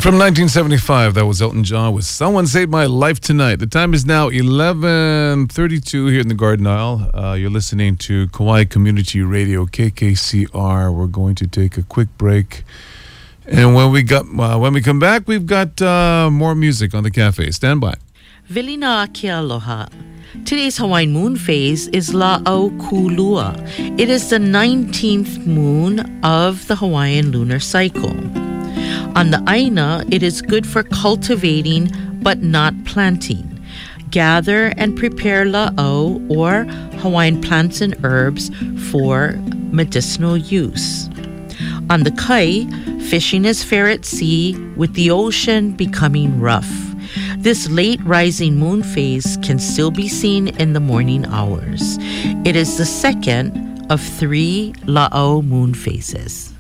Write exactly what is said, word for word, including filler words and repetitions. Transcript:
From nineteen seventy-five, that was Elton John with Someone Saved My Life Tonight. The time is now eleven thirty-two here in the Garden Isle. Uh, you're listening to Kauai Community Radio, K K C R. We're going to take a quick break. And when we got uh, when we come back, we've got uh, more music on the cafe. Stand by. Vilina Kia Aloha. Today's Hawaiian moon phase is La'au Kulua. It is the nineteenth moon of the Hawaiian lunar cycle. On the Aina, it is good for cultivating but not planting. Gather and prepare la'au or Hawaiian plants and herbs for medicinal use. On the Kai, fishing is fair at sea with the ocean becoming rough. This late rising moon phase can still be seen in the morning hours. It is the second of three La'au moon phases.